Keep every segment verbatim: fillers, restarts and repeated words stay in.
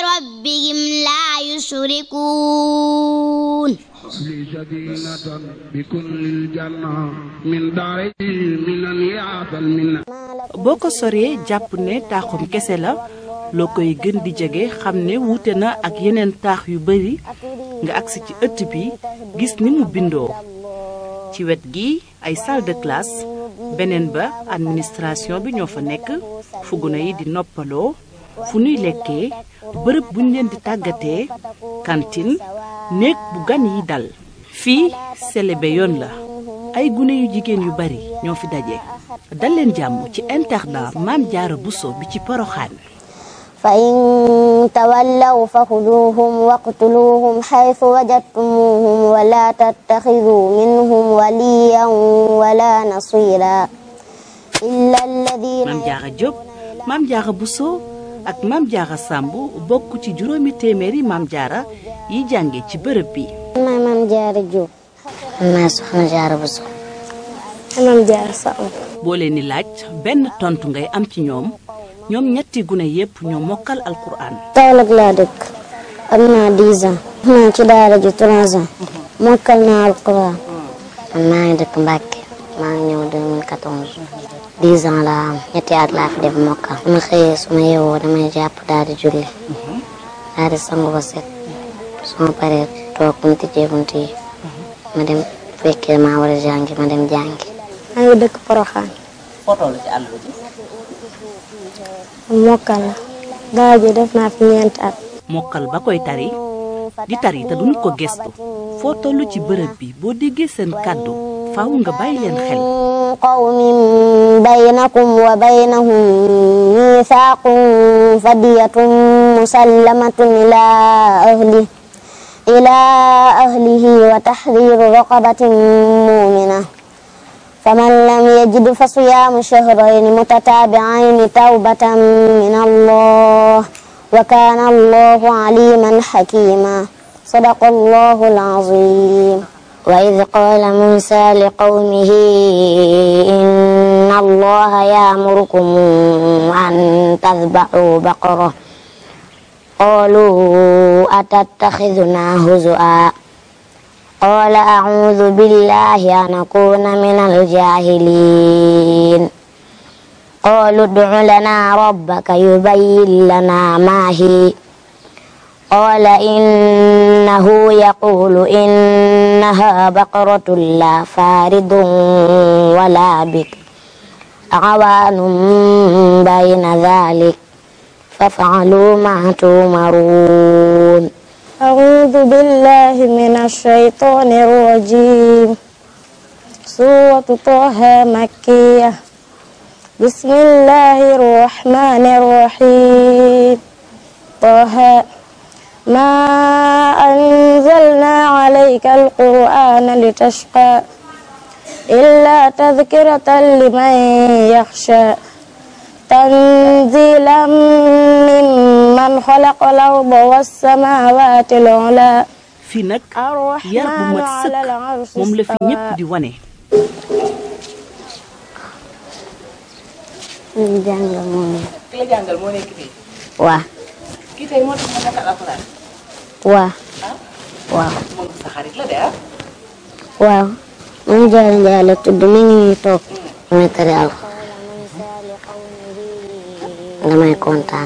بربهم لا يشركون لي سكينة بكل الجنة من داري من يعطى المنة boo ko soree jàpp ne taaxum kese la loo koy gën di jege xam ne wuute na ak yeneen taax yu bari nga agsi ci ëtt bi gis ni mu bindoo ci wet gi ay salle de classe beneen ba administration bi ñoo fa nekk fu gune yi di noppaloo fu nuy lekkee bërëb buñ leen di tàggatee cantine néeg bu gan yi dal fii selebe yoon la ay gune yu jigéen yu bari ñoo fi daje dal leen jàmm ci internat Mame Diarra Bousso bi ci Porokhane فإن تولوا فخذوهم واقتلوهم حيث وجدتموهم ولا تتخذوا منهم وليا ولا نصيرا إلا الذين Mame Diarra Diop Mame Diarra Bousso ak Mame Diarra Samb bokk ci juróomi téeméeri Mame Diarra yi jànge ci bërëb bi. maay Mame Diarra Diop. maay Soxna Diarra Bousso. Mame Diarra Samb. boo leen di laaj benn tontu ngay am ci ñoom ñoom ñetti gune yépp ñoo mokkal alquran. Kaolack laa dëkk am naa dix ans. naa ci daara ji trois ans. mokkal naa alquran. man maa ngi dëkk Mbacke maa ngi ñëw deux mille quatorze. dix ans laa am ñetti at laa fi def mokkal. su ma xëyee su ma yeewoo damay jàpp daal di julli. daal di sangu ba set. su ma paree toog bu ñu tijjee bunt yi. ma dem fekkee maa war a jàngi ma dem jàngi. maa ngi dëkk Porokhane. foo toll ci àll bi. mokkal la. daara ji def naa fi ñeenti at. mokkal ba koy tari di tari te duñu ko gestu foo toll ci bërëb bi boo déggee seen kàddu faaw nga bàyyi leen xel. qawmin baynakum wa baynahum mithaqun fadiyatun musallamatun ila ahli ila ahlihi wa tahriru raqabatin mu'mina faman lam yajid fa siyamu shahrayni mutatabi'ayni tawbatan min Allah wa kana Allahu aliman hakima sadaqallahu al-azim. وإذ قال موسى لقومه إن الله يأمركم أن تذبحوا بقرة قالوا أتتخذنا هزؤا قال أعوذ بالله أن أكون من الجاهلين قالوا ادع لنا ربك يبين لنا ما هي قال إنه يقول إنها بقرة لا فارض ولا بكر عوان بين ذلك فافعلوا ما تؤمرون. أعوذ بالله من الشيطان الرجيم. سورة طه مكية. بسم الله الرحمن الرحيم. طه ما أنزلنا عليك القرآن لتشقى إلا تذكرة لمن يخشى تنزيلا ممن خلق الأرض والسماوات العلى. fii nag yar bu mat sëkk moom la fi ñépp di wane. ñu jàngal moo nekk. ki la jàngal moo nekk fii. waaw. kii tey moo tax ma mokkal alxuraan. waaw. waaw. moom sa xarit la de ah. waaw. Mame Diarra Ndiaye la tudd mi ngi nii toog. damay tari alxuraan. damay kontaan.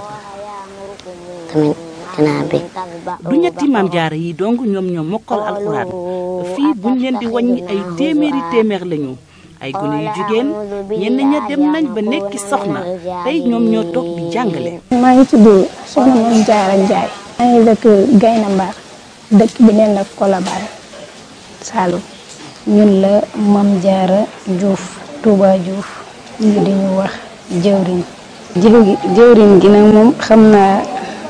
tamit dinaa bég. du ñetti Mame Diarra yi dong ñoom ñoo mokkal alxuraan fii buñ leen di wàññi ay téeméeri téeméer lañu. ay gune yu jigéen ñenn ña dem nañ ba nekki soxna tey ñoom ñoo toog di jàngale. maa ngi tudd soxna Mame Diarra Ndiaye. maa ngi dëkk Gayna Mbar dëkk bi neen la Colobane Saloum. ñun la Mame Diarra Diouf Touba Diouf ñu di ñu wax jëwriñ. jëwriñ gi nag moom xam naa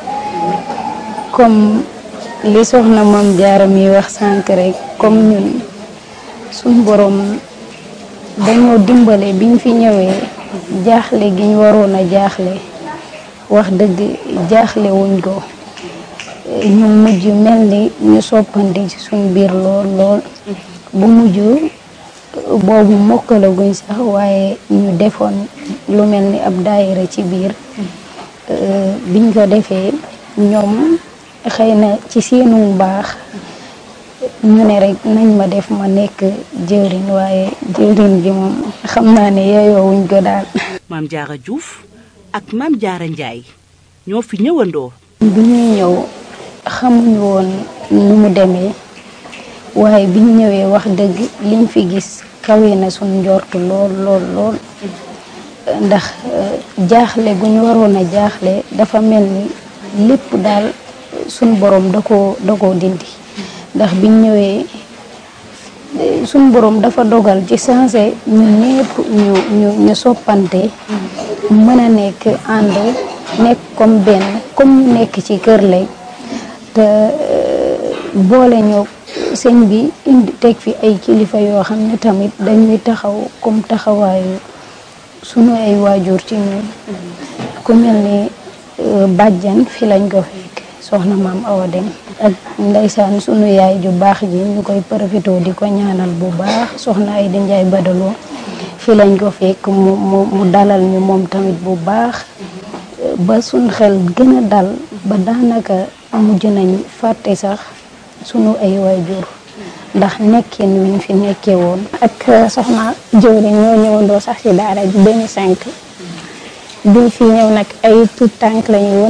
comme li soxna Mame Diarra mi wax sànq rek comme ñun suñ borom. dañoo dimbale biñ fi ñëwee jaaxle gi ñu waroon a jaaxle wax dëgg jaaxle wuñ ko ñu mujj mel ni ñu soppandi ci suñ biir lool lool bu mujj boobu mokkalaguñ sax waaye ñu defoon lu mel ni ab daayira ci biir biñ ko defee ñoom xëy na ci seenu baax ñu ne rek nañ ma def ma nekk jëwriñ waaye jëwriñ gi moom xam naa ne yeeyoo wuñ ko daal. Maam Jaara Diouf ak Maam Jaara Njaay ñoo fi ñëwandoo. bi ñuy ñëw xamuñu woon nu mu demee waaye bi ñu ñëwee wax dëgg liñ fi gis kawe na suñ njortu lool lool lool ndax jaaxle gu ñu waroon a jaaxle dafa mel ni lépp daal suñ borom da koo da koo dindi ndax biñ ñëwee suñ borom dafa dogal ci sensé ñu ñépp ñu ñu ñu soppante mën a nekk ànd nekk comme benn comme ñu nekk ci kër lay te boole ñoo sëñ bi indi teg fi ay kilifa yoo xam ne tamit dañuy taxaw comme taxawaayu sunu ay waajur ci ñun ku mel ni bàjjan fi lañ ko fekk soxna maam Awa Dem ak ndeysaan sunu yaay ju baax ji ñu koy profité di ko ñaanal bu baax soxna ay di Njaay Badaloo fi lañ ko fekk mu mu mu dalal ñu moom tamit bu baax ba suñ xel gën a dal ba daanaka mujj nañ fàtte sax sunu ay waajur ndax nekkin wiñ fi nekkee woon. ak soxna jëwriñ ñoo ñëwandoo sax ci daara ji deux mille cinq biñ fi ñëw nag ay tout tànk lañu woon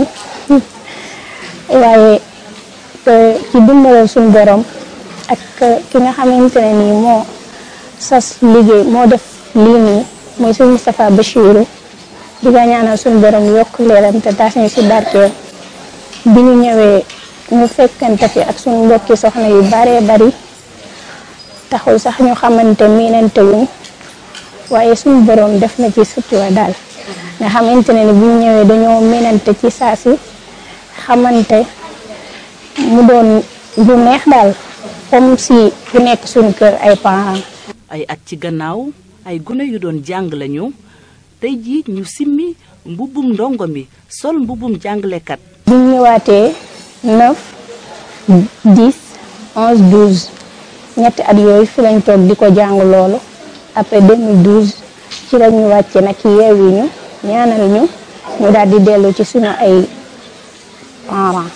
waaye ci dimbalal suñu borom ak ki nga xamante ne nii moo sas liggéey moo def lii nii mooy suñu Moustapha Bachirou di ko ñaanal suñu borom yokk leeram te taas ñu si barkeel bi ñu ñëwee ñu fekkante fi ak suñu mbokki soxna yu baree bari taxul sax ñu xamante miinante wuñ waaye suñu borom def na ci sutura daal nga xamante ne ni bu ñu ñëwee dañoo miinante ci saa si xamante mu doon lu neex daal comme si ku nekk suñu kër ay parents. ay at ci gannaaw ay gune yu doon jàng lañu tey jii ñu simmi mbubbum ndongo mi sol mbubbum jàngalekat. bi ñu ñëwaatee neuf dix onze douze ñetti at yooyu fi lañ toog di ko jàng loolu après deux mille douze ci la ñu wàcce nag yeewi ñu ñaanal ñu ñu daal di dellu ci suñu ay parents.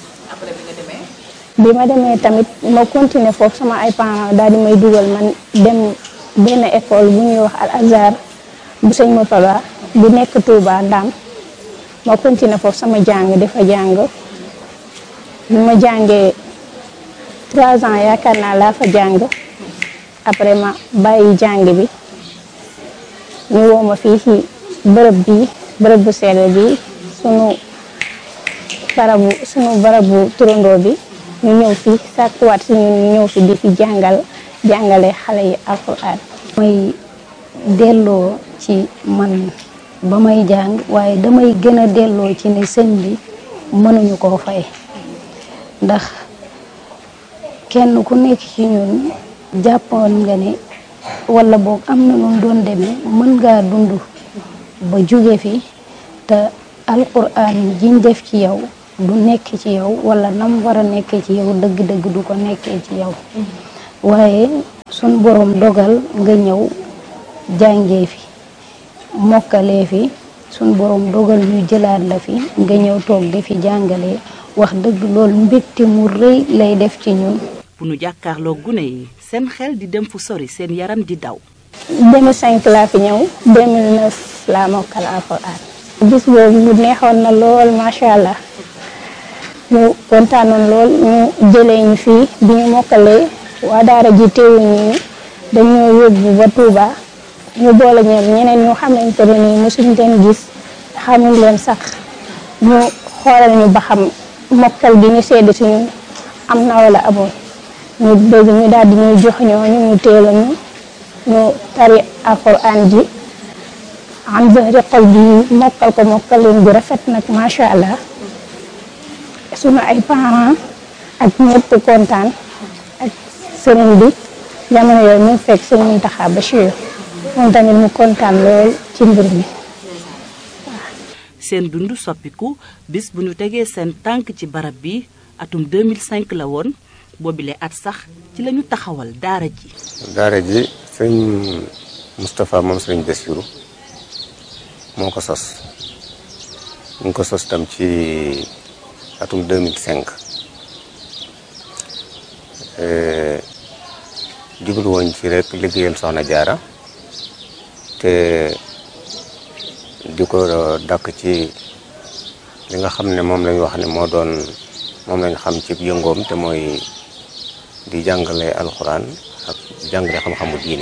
bi ma demee tamit ma continuer foofu sama ay parents daal di may dugal man dem benn école bu ñuy wax Al Azhar bu sëñ Mopala bu nekk Touba Ndam ma continuer foofu sama jàng dafa jàng bi ma jàngee trois ans yaakaar naa laa fa jàng après ma bàyyi jàng bi ñu woo ma fii ci bërëb bi bërëb bu sell bi sunu barabu sunu barabu turandoo bi ñu ñëw fi sàkkuwaat si ñun ñu ñëw fi di fi jàngal jàngale xale yi alxuraan. may delloo ci man ba may jàng waaye damay gën a delloo ci ne sëñ bi mënuñu koo fay ndax kenn ku nekk ci ñun jàppoon nga ne wala boog am na nu doon demee mën ngaa dund ba jóge fi te alxuraan jiñ def ci yow du nekk ci yow wala nam war a nekkee ci yow dëgg-dëgg du ko nekkee ci yow waaye sun borom dogal nga ñëw jàngee fi mokkalee fi sun borom dogal ñu jëlaat la fi nga ñëw toog di fi jàngalee wax dëgg loolu mbégte mu rëy lay def ci ñun. bu nu jàkkaarloo gune yi seen xel di dem fu sori seen yaram di daw. deux mille cinq laa fi ñëw deux mille neuf laa mokkal alxuraan. gis boobu mu neexoon na lool macha allah. ñu kontaanoon lool ñu jëlee ñu fii bi ñu mokkalee waa daara ji teewuñu dañoo yóbbu ba Touba ñu boole ñoom ñeneen ñu xamante ne nii mosuñ leen gis xamuñ leen sax ñu xoolal ñu ba xam mokkal bi ñu sedd si ñun am na wala amoon ñu bëgg ñu daal di ñuy jox ñooñu ñu teel a ñu ñu tari alxuraan ji am zahri xol bi mokkal ko mokkal leen bu rafet nag macha allah. sunu ay parents ak ñëpp kontaan ak sëriñ bi jamono yooyu mu fekk sëriñ Mountakha Bachir moom tamit mu kontaan lool ci mbir mi. seen dund soppiku bis bu ñu tegee seen tànk ci barab bi atum deux mille cinq la woon boobile at sax ci la ñu taxawal daara ji. daara ji sëñ Moustapha moom sëriñ Bassirou moo ko sos ñu ngi ko sos tam ci atum deux mille cinq jublu woon ci rek liggéeyal Soxna Jaara te di ko dàkk ci li nga xam ne moom lañ wax ne moo doon moom lañ xam ci yëngoom te mooy di jàngale alxuraan ak jàngale xam-xamu diine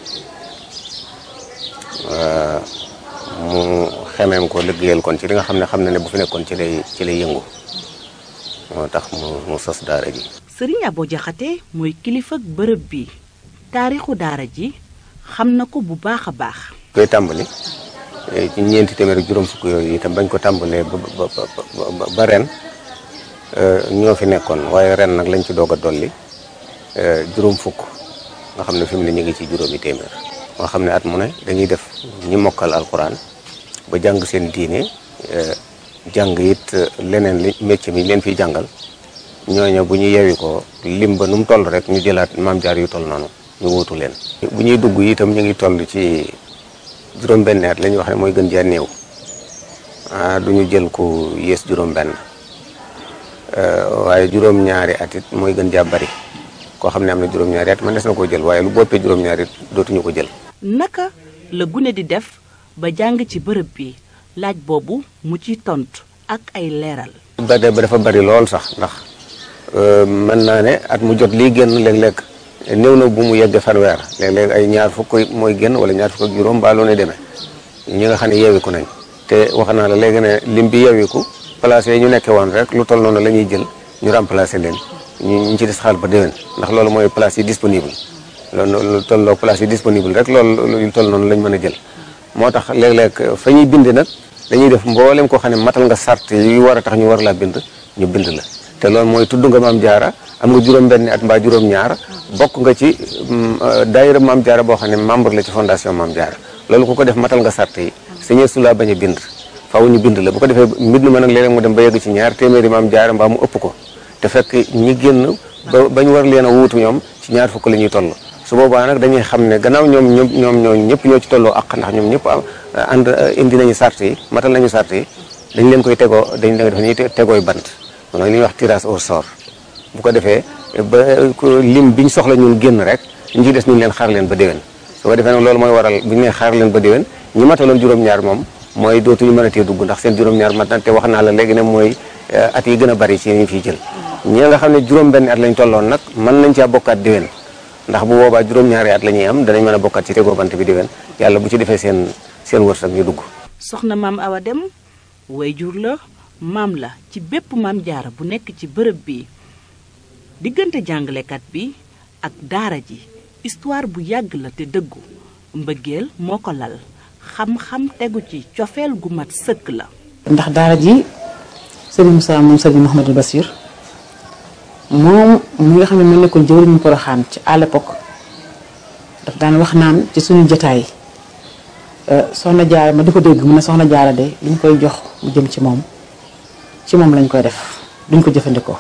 mu xemeem ko liggéeyal kon ci li nga xam ne xam na ne bu fi nekkoon ci lay ci lay yëngu moo tax mu mu sos daara ji. Sëriñ Abo Jaxate mooy kilifa bërëb bi taarixu daara ji xam na ko bu baax a baax. koy tàmbali ci ñeenti téeméer ak juróom fukk yooyu itam bañ ko tàmbalee ba ba ba ren ñoo fi nekkoon waaye ren nag lañ ci doog a dolli juróom fukk nga xam ne fi mu ne ñu ngi ci juróomi téeméer. moo xam ne at mu ne dañuy def ñi mokkal alxuraan ba jàng seen diine jàng it leneen li métier mi leen fiy jàngal ñooñu bu ñu yewi ko lim ba nu mu toll rek ñu jëlaat maam jaar yu toll noonu ñu wuutu leen. bu ñuy dugg itam ñu ngi toll ci juróom-benn at la ñuy wax ne mooy gën jaa néew ah du ñu jël ku yées juróom-benn waaye juróom-ñaari at it mooy gën jaa bari koo xam ne am na juróom-ñaari at man des na koo jël waaye lu boppee juróom-ñaari it dootuñu ko jël. naka la gune di def ba jàng ci bërëb bi laaj boobu mu ci tontu ak ay leeral. ba ba dafa bari lool sax ndax mën naa ne at mu jot lii génn léeg-léeg néew na bu mu yegg fanweer léeg-léeg ay ñaar fukk mooy génn wala ñaar fukk ak juróom baa loo ne demee ñi nga xam ne yeewiku nañ te wax naa la léegi ne lim bi yeewiku place yi ñu nekkee woon rek lu toll noonu la ñuy jël ñu remplacer leen ñu ñu ci des xaal ba déwén ndax loolu mooy place yi disponible loolu lu tolloo place yi disponible rek loolu lu toll noonu lañ mën a jël moo tax léeg-léeg fa ñuy bind nag dañuy def mboolem koo xam ne matal nga sart yi war a tax ñu war laa bind ñu bind la te loolu mooy tudd nga maam jaara am nga juróom-benni at mbaa juróom-ñaar bokk nga ci daayira maam jaara boo xam ne membre la ci fondation maam jaara loolu ku ko def matal nga sart yi sañee su laa bañ a bind faaw ñu bind la bu ko defee mbind ma nag léeg-léeg mu dem ba yegg ci ñaar téeméeri maam jaara mbaa mu ëpp ko te fekk ñi génn ba bañ war leen a wuutu ñoom ci ñaar fukk la ñuy toll su boobaa nag dañuy xam ne gannaaw ñoom ñoom ñoom ñoo ñëpp ñoo ci tolloo ak ndax ñoom ñëpp ànd indi nañu sart yi matal nañu sart yi dañ leen koy tegoo dañ leen def ñuy tegooy bant moom nag li ñuy wax tirage au sort bu ko defee ba lim biñ soxla ñun génn rek ñu ci des ñu leen xaar leen ba déwén su ko defee nag loolu mooy waral bu ñu nee xaar leen ba déwén ñi mataloon juróom-ñaar moom mooy dootuñu mën a tee dugg ndax seen juróom-ñaar mat na te wax naa la léegi ne mooy at yi gën a bari ci ñu fiy jël ñi nga xam ne juróom-benn at lañ tolloon nag mën nañ caa bokkaat déwén ndax bu boobaa juróom-ñaari at la ñuy am danañ mën a bokkaat ci tegoo bant bi déwén yàlla bu ci defee seen seen wërsëg ñu dugg. soxna maam Awa Dem wayjur la maam la ci bépp maam jaara bu nekk ci bërëb bi diggante jàngalekat bi ak daara ji histoire bu yàgg la te dëggu mbëggeel moo ko lal xam-xam tegu ci cofeel gu mat sëkk la. ndax daara ji sëriñ Moussa moom sëriñ Mouhamadou Bassir moom mi nga xam ne moo nekkoon jëwriñu Poroxaan ci à l'époque daf daan wax naan ci suñu jotaay soxna jaara ma di ko dégg mu ne soxna jaara de li ñu koy jox mu jëm ci moom ci moom lañ koy def duñ ko jëfandikoo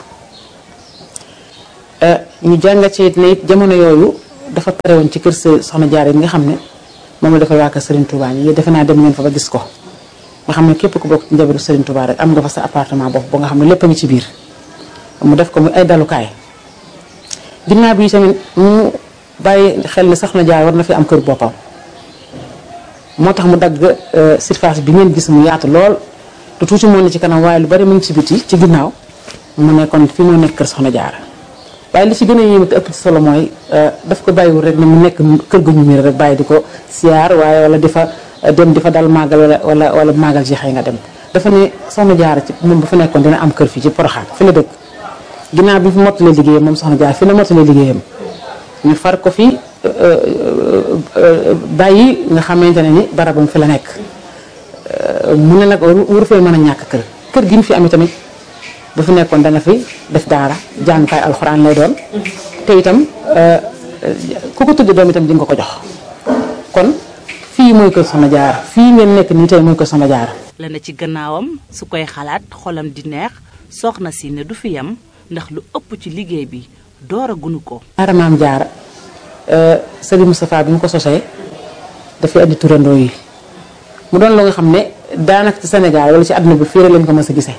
ñu jàngat ci ne it jamono yooyu dafa pare woon ci kër soxna jaara yi nga xam ne moom la dafa waa kër Serigne Touba ñi defe naa dem ngeen fa ba gis ko nga xam ne képp ku bokk ci njabootu Serigne Touba rek am nga fa sa appartement bopp ba nga xam ne lépp a ngi ci biir mu def ko muy ay dalukaay ginnaaw bi tamit mu bàyyi xel ne soxna jaara war na fi am kër boppam moo tax mu dagg surface bi ngeen gis mu yaatu lool te tuuti moo ne ci kanam waaye lu bari mu ngi ci biti ci ginnaaw mu ne kon fi moo nekk kër soxna jaara waaye li ci gën a yéeme te ëpp ci solo mooy daf ko bàyyiwul rek ne mu nekk kër gu ñu miir rek bàyyi di ko siyaar waaye wala di fa dem di fa dal màggal wala wala wala màggal jeexee nga dem dafa ne soxna jaara ci moom bu fa nekkoon dina am kër fii ci Poroxaan fi la dëkk ginnaaw bi fi mottalee liggéeyam moom soxna jaara fi la mottalee liggéeyam ñu far ko fi bàyyi nga xamante ne ni barabam fi la nekk mu ne nag waru fee mën a ñàkk kër kër gi ñu fi amee tamit bu fi nekkoon dana fi def daara jàngukaay alxuraan lay doon te itam ku ko tudd doom itam di nga ko jox kon fii mooy kër soxna jaara fii ngeen nekk nii tey mooy kër soxna jaara la na ci gannaawam su koy xalaat xolam di neex soxna si ne du fi yam ndax lu ëpp ci liggéey bi door a gunu ko daara maam jaara Serigne Moustapha bi mu ko sosee dafay andi turandoo yi mu doon loo nga xam ne daanaka ci Sénégal wala ci àdduna bi fii rek lañ ko mës a gisee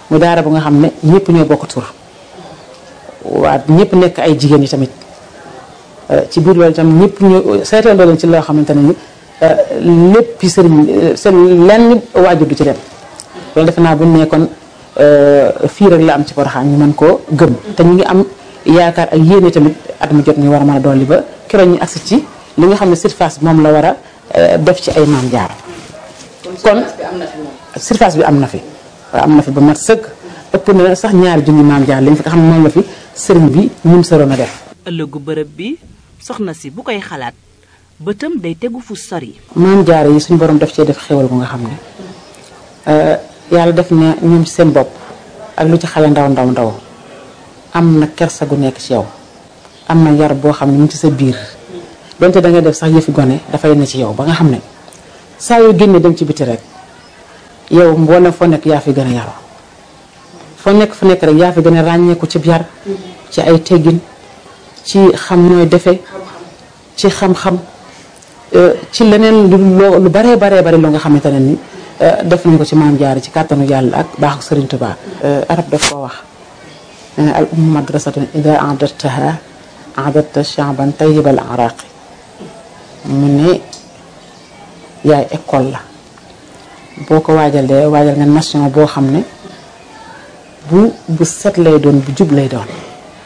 mu daara bu nga xam ne ñëpp ñoo bokk tur waa ñëpp nekk ay jigéen yi tamit ci biir loolu itam ñëpp ñu seetandoo leen ci loo xamante ne ni lépp sëriñ seen lenn waajur du ci dem loolu defe naa bu ñu nekkoon fii rek la am ci Porokhane ñu mën koo gëm te ñu ngi am yaakaar ak yéene tamit at mu jot ñu war a mën a dolli ba keroog ñu agsi ci li nga xam ne surface bi moom la war a def ci ay Maam Jaara kon surface bi am na fi waaw am na fi ba mat sëkk ëpp na sax ñaari junni Maam Jaara lañ fi nga xam ne moom la fi sëriñ bi ñun soroon a def. ëllëgu bërëb bi soxna si bu koy xalaat bëtam day tegu fu sori. Maam Jaara yi suñu borom def cee def xéwal bu nga xam ne yàlla def na ñoom ci seen bopp ak lu ci xale ndaw ndaw ndaw am na kersa gu nekk ci yow am na yar boo xam ne mu ci sa biir donte da ngay def sax yëfi gone dafay ne ci yow ba nga xam ne saa yoo génnee dem ci biti rek yow mboolem foo nekk yaa fi gën a yaru foo nekk fu nekk rek yaa fi gën a ràññeeku ci yar ci ay teggin ci xam nooy defee ci xam-xam ci leneen lu lu baree baree bari loo nga xamante ne ni def nañ ko ci Maam Jaara ci kàttanu yàlla ak baaxu Sëriñ Tuubaa. arab daf koo wax nee na al ummu madrasatun ida a'dadtaha a'dadta sha'ban tayyibal araqi mu ne yaay école la boo ko waajalee waajal nga nation boo xam ne bu bu set lay doon bu jub lay doon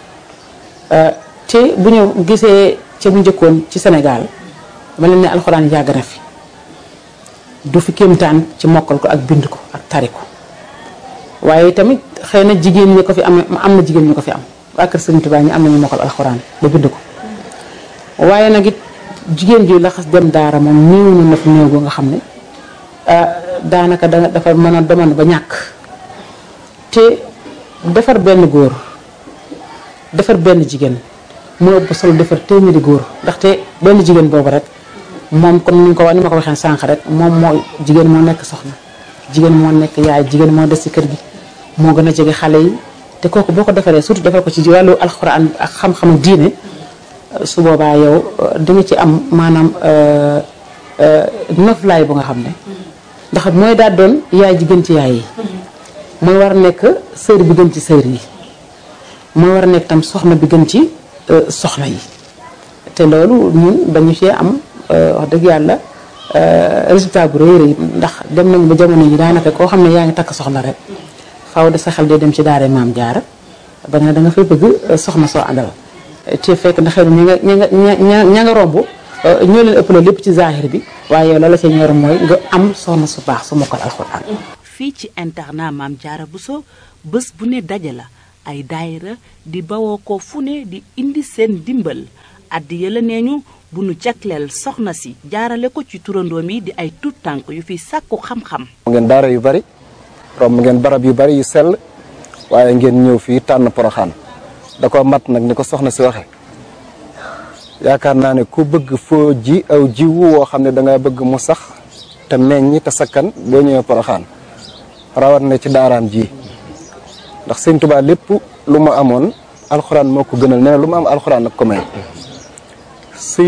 te bu ñu gisee ca bu njëkkoon ci Sénégal dama leen ne alxuraan yàgg na fi du fi kéemtaan ci mokkal ko ak bind ko ak tari ko waaye tamit xëy na jigéen ñi ko fi am am na jigéen ñi ko fi am waa kër Sëriñ Tuubaa ñi am nañu mokkal alxuraan ba bind ko waaye nag it jigéen ji la xas dem daara moom néew na fi néew gu nga xam ne daanaka da dafa mën a demoon ba ñàkk te defar benn góor defar benn jigéen moo ëpp solo defar téeméeri góor ndaxte benn jigéen boobu rek moom comme ni nga ko ni ma ko waxee sànq rek moom moo jigéen moo nekk soxna jigéen moo nekk yaay jigéen moo des ci kër gi moo gën a jege xale yi te kooku boo ko defaree surtout defar ko ci wàllu alxuraan ak xam-xamu diine su boobaa yow di nga ci am maanaam noflaay bu nga xam ne ndax mooy daal doon yaay ji gën ci yaay yi mooy war a nekk sër bi gën ci sër yi mooy war a nekk tam soxna bi gën ci soxna yi te loolu ñun dañu cee am wax dëgg yàlla résultat bu rëy rëy ndax dem nañu ba jamono yi daanaka koo xam ne yaa ngi takk soxna rek faaw de sa xel dee dem ci daara Maam Jaara ba nga da nga fay bëgg soxna soo àndal te fekk na xëy na ña nga ña nga ña ña nga romb ñoo leen ëpp la lépp ci zahir bi waaye yow la la ca ñor mooy nga am soxna su baax su mokkal alxuraan. fii ci internat Maam Jaara Bousso bés bu ne daje la ay daayira di bawoo ko fu ne di indi seen dimbal addi yëla nee ñu bu nu jagleel soxna si jaarale ko ci turandoom yi di ay tuut tànk yu fi sàkku xam-xam. ngeen daara yu bari romb ngeen barab yu bari yu sell waaye ngeen ñëw fii tànn Porokhane da ko mat nag ni ko soxna si waxe yaakaar naa ne ku bëgg foo ji aw jiwu woo xam ne da nga bëgg mu sax te meññ te sakkan boo ñëwee Porokhane rawat na ci daaraam ji ndax Sëñ Tuubaa lépp lu mu amoon alxuraan moo ko gënal nee na lu mu am alxuraan nag ko may